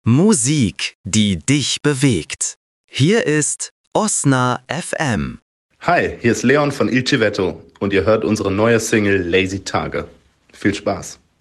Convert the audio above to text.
Musik, die dich bewegt. Hier ist Osna FM. Hi, hier ist Leon von Il Civetto und ihr hört unsere neue Single Lazy Tage. Viel Spaß!